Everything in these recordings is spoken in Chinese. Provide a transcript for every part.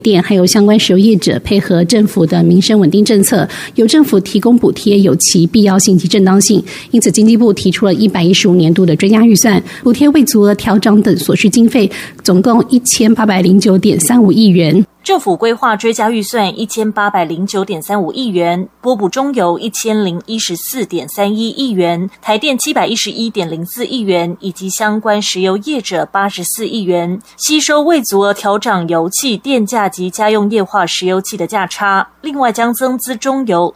电还有相关石油业者配合政府的民生稳定政策，由政府提供补贴有其必要性及正当性，因此经济部提出了115年度的追加预算，补贴未足额调涨等所需经费，总共1809.35亿元。 政府规划追加预算1809.35亿元，拨补中油1014.31亿元，台电711.04亿元，以及相关石油业者84亿元，吸收未足额调涨油气、电价及家用液化石油气的价差。另外将增资中油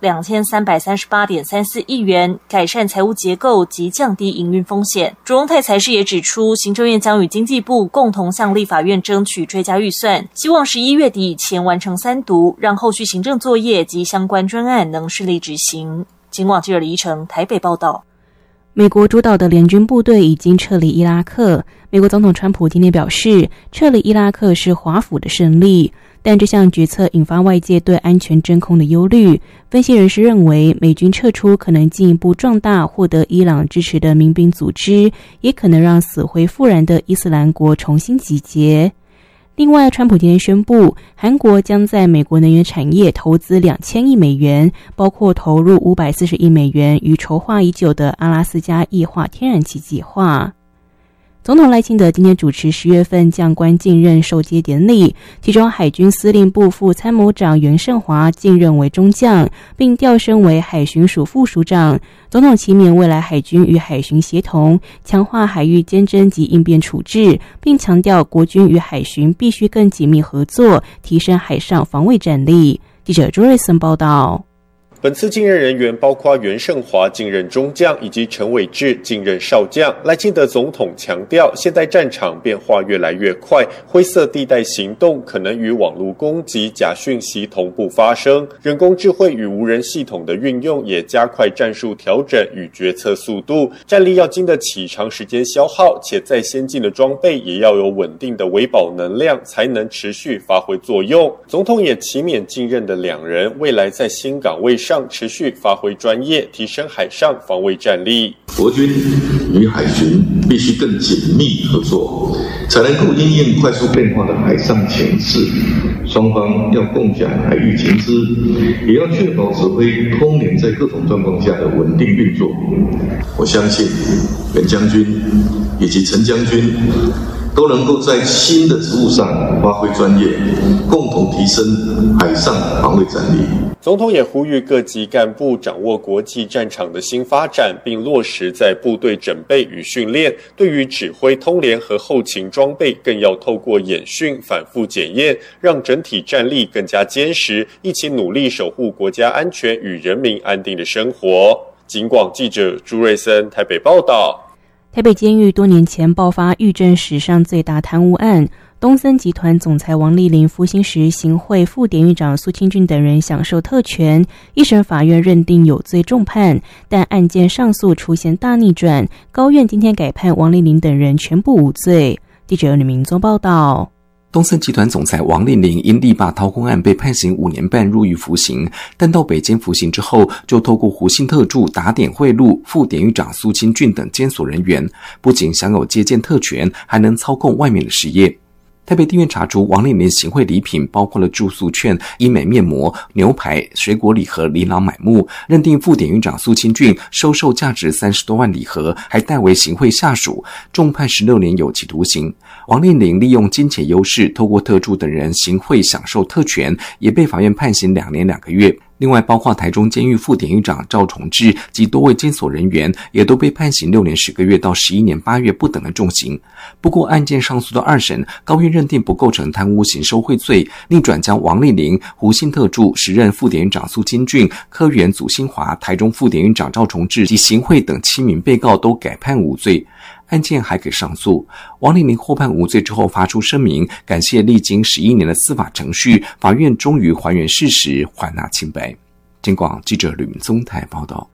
2338.34亿元，改善财务结构及降低营运风险。卓荣泰财视也指出，行政院将与经济部共同向立法院争取追加预算，希望11月底以前完成3读，让后续行政作业及相关专案能顺利执行。警广记者李依成台北报道。 美国主导的联军部队已经撤离伊拉克。美国总统川普今天表示，撤离伊拉克是华府的胜利，但这项决策引发外界对安全真空的忧虑。分析人士认为，美军撤出可能进一步壮大获得伊朗支持的民兵组织，也可能让死灰复燃的伊斯兰国重新集结。另外，川普今天宣布，韩国将在美国能源产业投资2000亿美元，包括投入540亿美元与筹划已久的阿拉斯加液化天然气计划。总统赖清德今天主持10月份将官进任授阶典礼，其中海军司令部副参谋长袁胜华进任为中将，并调升为海巡署副署长。总统期勉未来海军与海巡协同，强化海域监侦及应变处置，并强调国军与海巡必须更紧密合作，提升海上防卫战力。记者朱瑞森报道。 本次进任人员包括袁胜华进任中将，以及陈伟志进任少将。赖清德总统强调，现在战场变化越来越快，灰色地带行动可能与网络攻击、假讯息同步发生。人工智慧与无人系统的运用也加快战术调整与决策速度。战力要经得起长时间消耗，且再先进的装备也要有稳定的维保能量，才能持续发挥作用。总统也期勉进任的2人，未来在新岗位上持续发挥专业，提升海上防卫战力。 国军与海巡必须更紧密合作，才能够因应快速变化的海上情势。双方要共享海域情资，也要确保指挥通联在各种状况下的稳定运作。我相信袁将军以及陈将军都能够在新的职务上发挥专业，共同提升海上防卫战力。 总统也呼吁各级干部掌握国际战场的新发展，并落实在部队整备与训练。对于指挥通联和后勤装备，更要透过演训反复检验，让整体战力更加坚实，一起努力守护国家安全与人民安定的生活。警广记者朱瑞森台北报道。 台北监狱多年前爆发狱政史上最大贪污案，东森集团总裁王丽玲服刑时，行贿副典狱长苏清俊等人享受特权，一审法院认定有罪重判，但案件上诉出现大逆转，高院今天改判王丽玲等人全部无罪。记者吕明宗报道。 东森集团总裁王令麟因力霸掏空案被判刑5年半入狱服刑，但到北监服刑之后，就透过胡信特助打点贿赂副典狱长苏清俊等监所人员，不仅享有接见特权，还能操控外面的事业。台北地院查出王令麟行贿礼品包括了住宿券、医美面膜、牛排、水果礼盒琳琅满目，认定副典狱长苏清俊收受价值30多万礼盒，还代为行贿下属，重判16年有期徒刑。王令麟利用金钱优势，透过特助等人行贿享受特权，也被法院判刑2年2个月。另外包括台中监狱副典狱长赵崇志及多位监所人员，也都被判刑6年10个月到11年8月不等的重刑。不过案件上诉到2审，高院认定不构成贪污行受贿罪，逆转将王令麟、胡信特助、时任副典狱长苏清俊、科员祖新华、台中副典狱长赵崇志及行贿等7名被告都改判无罪。案件还可上诉。王令麟获判无罪之后发出声明，感谢历经11年的司法程序，法院终于还原事实，还他清白。警广记者吕明宗台报道。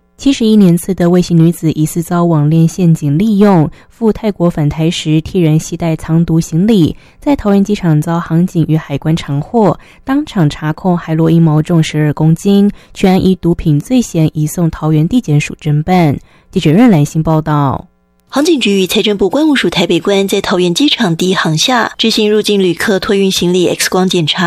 71年次的魏姓女子疑似遭网恋陷阱利用，赴泰国返台时替人携带藏毒行李，在桃园机场遭航警与海关查获，当场查控海洛因毛重12公斤，全案依毒品罪嫌移送桃园地检署侦办。记者任兰心报道。 航警局与财政部关务署台北关在桃园机场第一航厦执行入境旅客托运行李 X 光检查，